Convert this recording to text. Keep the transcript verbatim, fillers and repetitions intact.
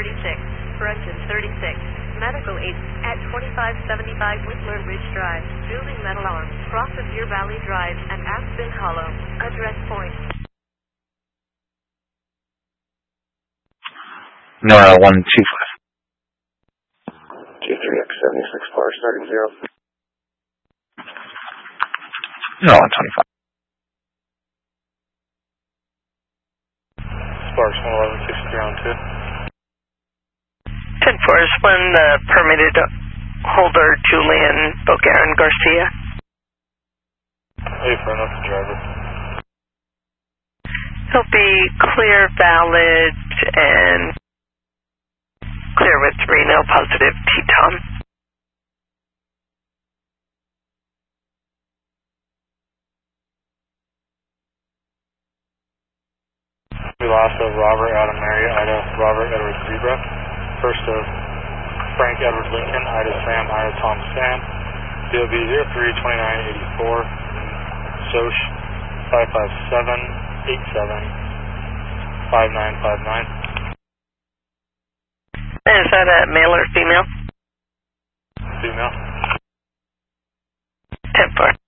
thirty-six, Brenton thirty-six, Medical eight at twenty-five seventy-five Whistler Ridge Drive, Building Metal Arms, cross of Deer Valley Drive and Aspen Hollow. Address point. Nora one two five. G three X seventy-six bar starting zero. Nora one twenty-five. Sparks one eleven sixty-three on two. ten four is when the permitted holder Julian Bogarin Garcia. Hey, for enough driver. He'll be clear, valid, and clear with Reno positive T-Tom. We lost of Robert Adam Mary, Ida Robert Edward Zebra. First of Frank Edward Lincoln, Ida Sam, Ida Tom Sam. D O B zero three two nine eight four. S O C five five seven eight seven five nine five nine. Is that a male or female? Female. ten four.